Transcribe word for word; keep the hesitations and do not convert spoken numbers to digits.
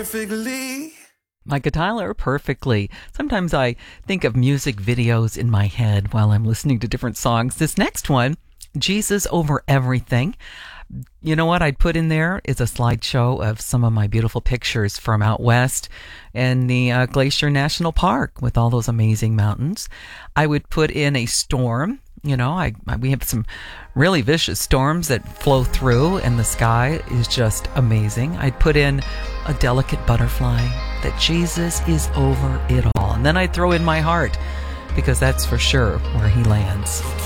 perfectly. Micah Tyler, perfectly. Sometimes I think of music videos in my head while I'm listening to different songs. This next one, Jesus Over Everything. You know what I'd put in there is a slideshow of some of my beautiful pictures from out west in the uh, Glacier National Park with all those amazing mountains. I would put in a storm. You know, I, I we have some really vicious storms that flow through, and the sky is just amazing. I'd put in a delicate butterfly, that Jesus is over it all. And then I'd throw in my heart, because that's for sure where he lands.